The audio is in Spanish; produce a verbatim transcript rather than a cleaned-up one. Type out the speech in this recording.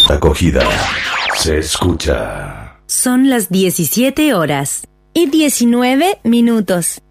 Acogida. Se escucha. Son las diecisiete horas y diecinueve minutos.